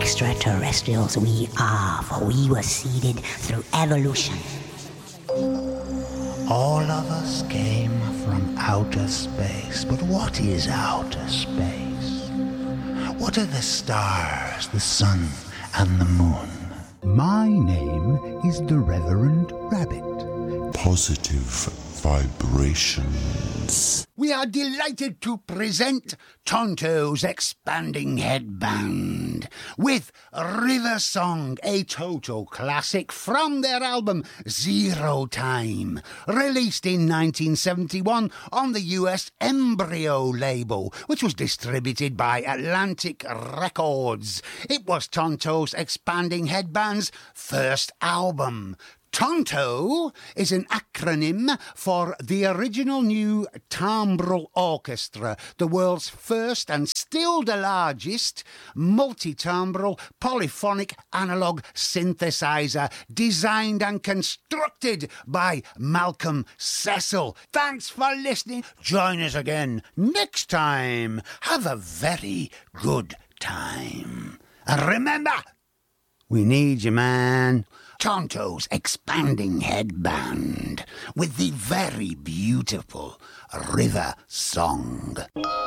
extraterrestrials we are, for we were seeded through evolution. All of us came from outer space. But what is outer space? What are the stars, the sun, and the moon? My name is the Reverend Rabbit. Positive vibrations. We are delighted to present Tonto's Expanding Headband with River Song, a total classic from their album Zero Time, released in 1971 on the US Embryo label, which was distributed by Atlantic Records. It was Tonto's Expanding Headband's first album. Tonto is an acronym for the original new timbral orchestra, the world's first and still the largest multi-timbral polyphonic analog synthesizer, designed and constructed by Malcolm Cecil. Thanks for listening. Join us again next time. Have a very good time. And remember, we need you, man. Tonto's Expanding Headband with the very beautiful River Song.